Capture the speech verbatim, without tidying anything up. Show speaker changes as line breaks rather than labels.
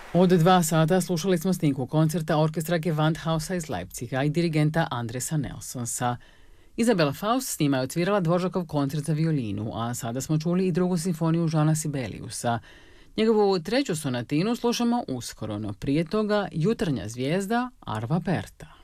Od dva sata slušali smo snimku koncerta orkestra Gewandhausa iz Leipziga i dirigenta Andresa Nelsonsa. Isabella Faust s njima je odsvirala Dvořákov koncert za violinu, a sada smo čuli i drugu simfoniju Joana Sibeliusa. Njegovu treću sonatinu slušamo uskoro, no prije toga Jutarnja zvijezda Arvo Pärt.